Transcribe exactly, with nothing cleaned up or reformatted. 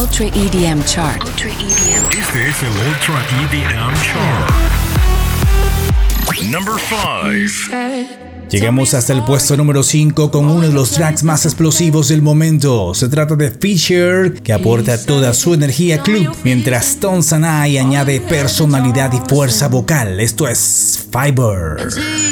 Ultra E D M Chart. Ultra E D M Chart. Este es el Ultra E D M Chart. Number five. Llegamos hasta el puesto número cinco con uno de los tracks más explosivos del momento. Se trata de Fisher, que aporta toda su energía club, mientras Tom Sanai añade personalidad y fuerza vocal. Esto es Fiber.